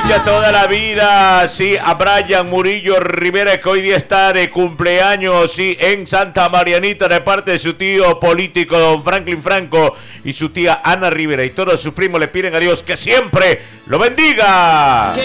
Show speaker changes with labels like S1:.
S1: escucha toda la vida, sí, a Brian Murillo Rivera, que hoy día está de cumpleaños, sí, en Santa Marianita, de parte de su tío político, don Franklin Franco, y su tía Ana Rivera, y todos sus primos le piden a Dios que siempre lo bendiga.